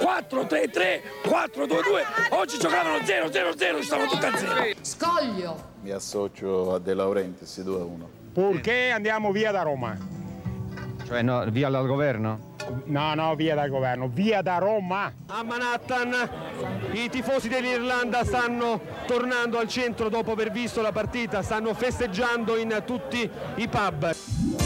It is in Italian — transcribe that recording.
4-3-3, 4-2-2, oggi giocavano 0-0-0, stavano tutti a 0. Scoglio. Mi associo a De Laurentiis 2-1. Purché andiamo via da Roma. Cioè no, via dal governo? No, via dal governo, via da Roma. A Manhattan i tifosi dell'Irlanda stanno tornando al centro dopo aver visto la partita, stanno festeggiando in tutti i pub.